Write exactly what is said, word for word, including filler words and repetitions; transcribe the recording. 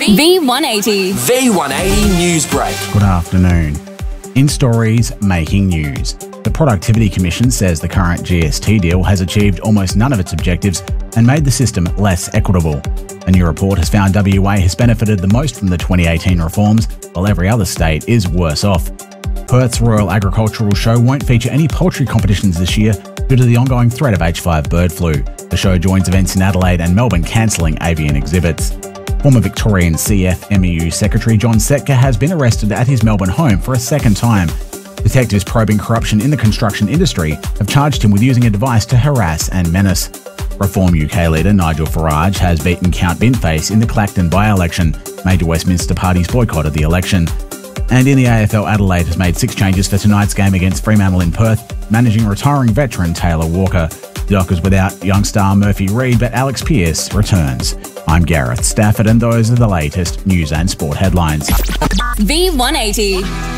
V one eighty. V one eighty News Break. Good afternoon. In stories making news, the Productivity Commission says the current G S T deal has achieved almost none of its objectives and made the system less equitable. A new report has found W A has benefited the most from the twenty eighteen reforms, while every other state is worse off. Perth's Royal Agricultural Show won't feature any poultry competitions this year due to the ongoing threat of H five bird flu. The show joins events in Adelaide and Melbourne cancelling avian exhibits. Former Victorian C F M E U Secretary John Setka has been arrested at his Melbourne home for a second time. Detectives probing corruption in the construction industry have charged him with using a device to harass and menace. Reform U K leader Nigel Farage has beaten Count Binface in the Clacton by-election. Major Westminster parties boycotted the election. And in the A F L, Adelaide has made six changes for tonight's game against Fremantle in Perth, managing retiring veteran Taylor Walker. The Dockers without young star Murphy Reid, but Alex Pearce returns. I'm Gareth Stafford, and those are the latest news and sport headlines. V one eighty.